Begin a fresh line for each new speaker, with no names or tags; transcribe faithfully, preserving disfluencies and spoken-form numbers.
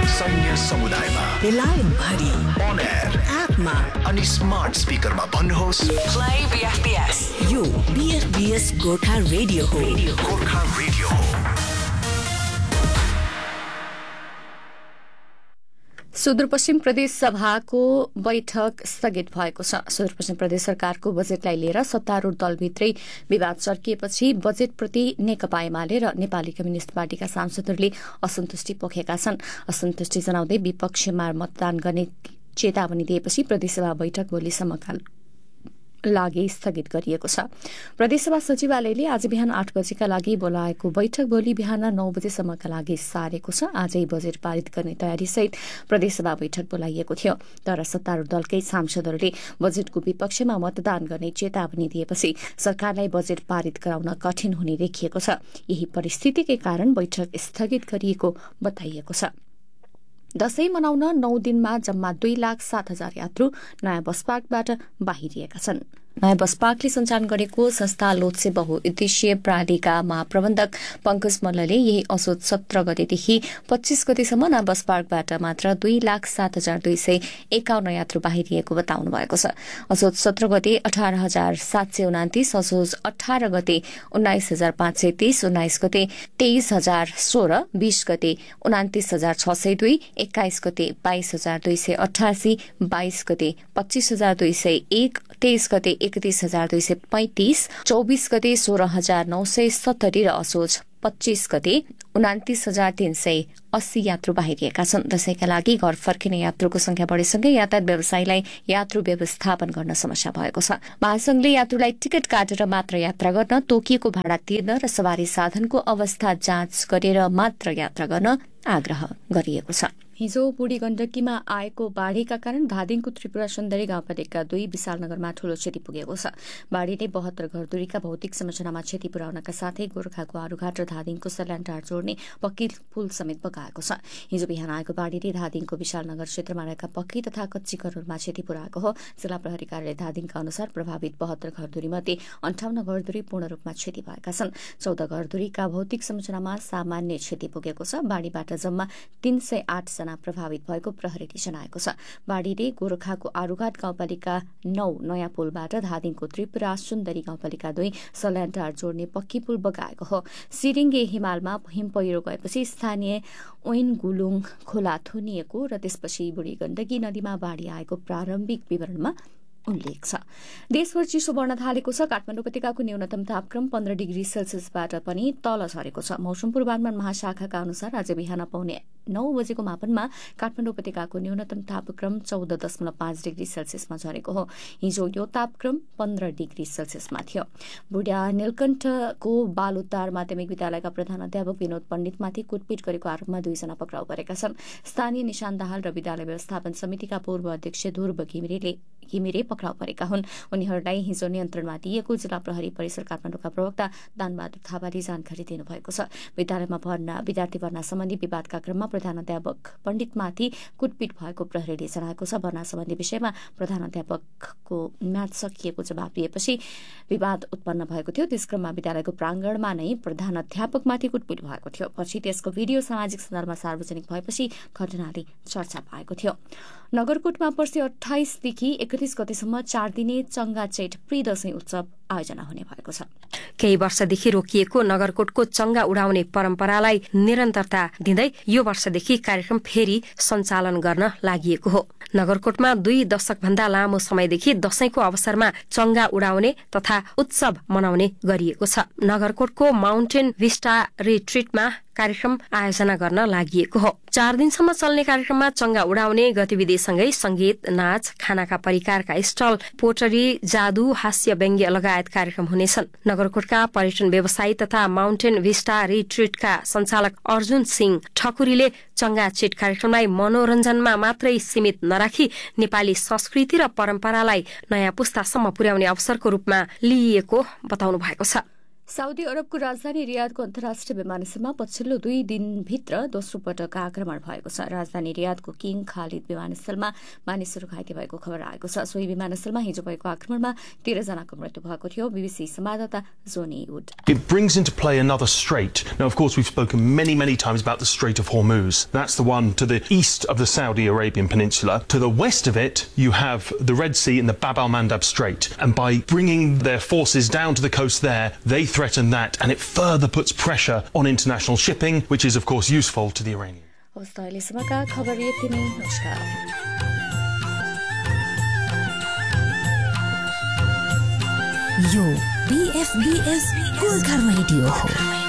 सैन्य समुदायमा
बेलायत भरि
on air
एपमा
अनि स्मार्ट स्पिकरमा भन्नुहोस्
Play B F B S. यो B F B S Gorkha radio हो।
गोर्खा रेडियो हो।
सुदूरपश्चिम प्रदेश सभाको बैठक स्थगित भएको छ। सुदूरपश्चिम प्रदेश सरकारको बजेटलाई लिएर सत्तारूढ़ दलभित्रै विवाद चर्किएपछि बजेटप्रति नेकपा एमाले र नेपाली कम्युनिष्ट पार्टीका सांसदहरूले असन्तुष्टि पोखेका छन्। असन्तुष्टि जनाउँदै विपक्षमा मतदान गर्ने चेतावनी दिएपछि प्रदेशसभा बैठक भोलिसम्मका लागि स्थगित गरिएको छ। प्रदेशसभा सचिवालयले आज बिहान आठ बजेका लागि बोलाएको बैठक भोलि बिहान नौ बजेसम्मका लागि सारेको छ। आजै बजेट पारित गर्ने तयारीसहित प्रदेशसभा बैठक बोलाइएको थियो, तर सत्तारूढ़ दलकै सांसदहरूले बजेटको विपक्षमा मतदान गर्ने चेतावनी दिएपछि सरकारलाई बजेट पारित गराउन कठिन हुने देखिएको छ। यही परिस्थितिकै कारण बैठक स्थगित गरिएको बताइएको छ। दशैं मनाउन नौ दिनमा जम्मा दुई लाख सात हजार यात्रु नयाँ बस पार्कबाट बाहिरिएका छन्। नयाँ बस पार्कले सञ्चालन गरेको संस्था लोत्से बहुउद्देश्यीय प्रणालीका महाप्रबन्धक पंकज मल्लले यही असोज सत्र गतेदेखि पच्चीस गतेसम्म नयाँ बस पार्कबाट मात्र दुई लाख सात हजार दुई सय एकाउन्न यात्रु बाहिरिएको बताउनु भएको छ। असोज सत्र गते अठार हजार सात सय उनातिस, असोज अठार गते उन्नाइस हजार पाँच सय तीस, उन्नाइस गते तेइस हजार सोह्र, बीस गते उनातिस हजार छ सय दुई, एक्काइस गते बाइस हजार दुई सय अठासी, बाइस गते पच्चीस हजार दुई सय एक, तेइस गते एकतीस हजार दुई सय पैंतिस, चौबीस गते सोह्र हजार नौ सय सत्तरी र असोज पच्चीस गते उनातिस हजार तीन सय अस्सी यात्रु बाहिरिएका छन्। दशैंका लागि घर फर्किने यात्रुको संख्या बढेसँगै यातायात व्यवसायीलाई यात्रु व्यवस्थापन गर्न समस्या भएको छ। महासंघले यात्रुलाई टिकट काटेर मात्र यात्रा गर्न, तोकिएको भाडा तिर्न र सवारी साधनको अवस्था जाँच गरेर मात्र यात्रा गर्न आग्रह गरिएको छ। हिजो बुढी गण्डकीमा आएको बाढ़ीका कारण धादिङको त्रिपुरा सुन्दरी गाउँपालिका दुई विशालनगरमा ठूलो क्षति पुगेको छ। बाढ़ीले बहत्तर घरधुरीका भौतिक संरचनामा क्षति पुर्याउनका साथै गोर्खाको आरूघाट र धादिङको सल्यानटार जोड्ने पक्की पुल समेत बगाएको छ। हिजो बिहान आएको बाढ़ीले धादिङको विशालनगर क्षेत्रमा रहेका पक्की तथा कच्ची घरहरूमा क्षति पुर्याएको हो। जिल्ला प्रहरी कार्यालय धादिङका अनुसार प्रभावित बहत्तर घरधुरी मध्ये अन्ठाउन्न घरधुरी पूर्ण रूपमा क्षति भएका छन्। चौध घरधुरीका भौतिक संरचनामा सामान्य क्षति पुगेको छ। बाढ़ीबाट जम्मा तीन सय आठ जना प्रभावित भएको प्रहरीले जनाएको छ। बाढ़ीले गोरखाको आरूघाट गाउँपालिका नौ नयाँ पुलबाट धादिङको त्रिपुरा सुन्दरी गाउँपालिका दुई सल्यानटार जोड्ने पक्की पुल बगाएको हो। सिरिङ्गे हिमालमा हिम पहिरो गएपछि स्थानीय ओइन गुलुङ खोला थुनिएको र त्यसपछि बुढी गण्डकी नदीमा बाढ़ी आएको प्रारम्भिक विवरणमा उल्लेख छ। देशभर चिसो बढ्न थालेको छ। काठमाडौँ उपत्यकाको न्यूनतम तापक्रम पन्ध्र डिग्री सेल्सियसबाट पनि तल झरेको छ। मौसम पूर्वानुमान महाशाखाका अनुसार आज बिहान पाउने नौ बजेको मापनमा काठमाडौँ उपत्यकाको न्यूनतम तापक्रम चौध दशमलव पाँच डिग्री सेल्सियसमा झरेको हो। हिजो यो तापक्रम पन्ध्र डिग्री सेल्सियसमा थियो। बुढा नीलकण्ठको बालुटार माध्यमिक विद्यालयका प्रधानाध्यापक विनोद पण्डितमाथि कुटपिट गरेको आरोपमा दुईजना पक्राउ परेका छन्। स्थानीय निशान दाहाल र विद्यालय व्यवस्थापन समितिका पूर्व अध्यक्ष ध्रुव घिमिरेले घिमिरे पक्राउ परेका हुन्। उनीहरूलाई हिजो नियन्त्रणमा दिएको जिल्ला प्रहरी परिसर काठमाडौँका प्रवक्ता दानबहादुर थापाले जानकारी दिनुभएको छ। विद्यालयमा भर्ना विद्यार्थी भर्ना सम्बन्धी विवादका क्रममा प्रधानाध्यापक पण्डितमाथि कुटपिट भएको प्रहरीले जनाएको छ। भर्ना सम्बन्धी विषयमा प्रधानाध्यापकको म्याद सकिएको जवाब दिएपछि विवाद उत्पन्न भएको थियो। त्यसक्रममा विद्यालयको प्राङ्गणमा नै प्रधानाध्यापकमाथि कुटपिट भएको थियो। पछि त्यसको भिडियो सामाजिक सञ्जालमा सार्वजनिक भएपछि घटनाले चर्चा पाएको थियो। नगरकोटमा पर्सि अठाइसदेखि एकतीस गतेसम्म चार दिने चंगा चेट प्री दशैं उत्सव आयोजना हुने भएको छ।
केही वर्षदेखि रोकिएको नगरकोटको चंगा उडाउने परम्परालाई निरन्तरता दिँदै यो वर्षदेखि कार्यक्रम फेरि सञ्चालन गर्न लागि हो। नगरकोटमा दुई दशक भन्दा लामो समयदेखि दशैंको अवसरमा चंगा उडाउने तथा उत्सव मनाउने गरिएको छ। नगरकोटको माउन्टेन विस्टा रिट्रिटमा कार्यक्रम आयोजना गर्न लागि हो। चार दिनसम्म चल्ने कार्यक्रममा चंगा उडाउने गतिविधिसँगै संगीत, नाच, खानाका परिकारका स्टल, पोटरी, जादु, हास्य व्यङ्ग्य लगायत कार्यक्रम हुनेछन्। नगरकोटका पर्यटन व्यवसायी तथा माउन्टेन विस्टा रिट्रिटका सञ्चालक अर्जुन सिंह ठकुरीले चंगा चेट कार्यक्रमलाई मनोरञ्जनमा मात्रै सीमित नराखी नेपाली संस्कृति र परम्परालाई नयाँ पुस्तासम्म पुर्याउने अवसरको रूपमा लिइएको बताउनु भएको छ।
साउदी अरबको राजधानी रियादको अन्तर्राष्ट्रिय विमानस्थलमा पछिल्लो दुई दिनभित्र दोस्रो पटक आक्रमण भएको छ। राजधानी रियादको किङ खालिद विमानस्थलमा मानिसहरू घाइते भएको खबर आएको छ। सोही विमानस्थलमा हिजो भएको आक्रमणमा तेह्रजनाको मृत्यु भएको थियो। बीबीसी संवाददाता जोनी would.
It brings into play another strait. Now, of course, we've spoken many, many times about the Strait of Hormuz. That's the one to the east of the Saudi Arabian Peninsula. To the west of it, you have the Red Sea and the Bab al-Mandab Strait. And by bringing their forces down to the coast there, they threaten that, and it further puts pressure on international shipping, which is, of course, useful to the Iranians.
यो बीएफबीएस Gorkha radio हो।